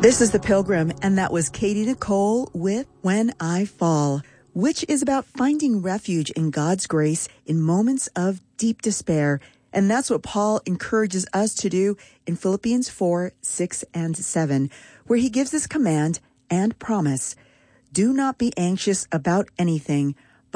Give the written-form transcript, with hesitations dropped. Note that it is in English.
This is The Pilgrim, and that was Katie Nicole with When I Fall, which is about finding refuge in God's grace in moments of deep despair. And that's what Paul encourages us to do in Philippians 4, 6, and 7, where he gives this command and promise. Do not be anxious about anything,